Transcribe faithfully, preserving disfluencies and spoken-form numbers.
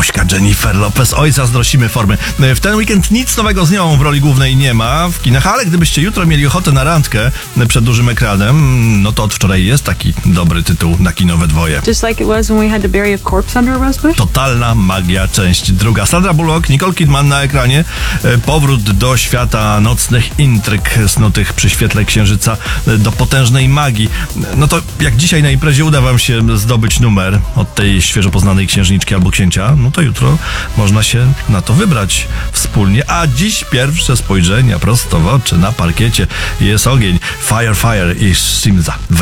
Bośka Jennifer Lopez. Oj, zazdrosimy formy. W ten weekend nic nowego z nią w roli głównej nie ma w kinach, ale gdybyście jutro mieli ochotę na randkę przed dużym ekranem, no to od wczoraj jest taki dobry tytuł na kino we dwoje. Just like it was when we had to bury a corpse under a rosebush? Totalna magia, część druga. Sandra Bullock, Nicole Kidman na ekranie. Powrót do świata nocnych intryg snutych przy świetle księżyca, do potężnej magii. No to jak dzisiaj na imprezie uda wam się zdobyć numer od tej świeżo poznanej księżniczki albo księcia, no to jutro można się na to wybrać wspólnie. A dziś pierwsze spojrzenia prosto w oczy na parkiecie. Jest ogień. Fire, fire i Simza.